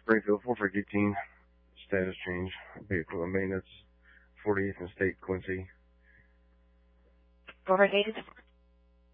Springfield 4518. Status change. Vehicle maintenance. 48th and State, Quincy. 448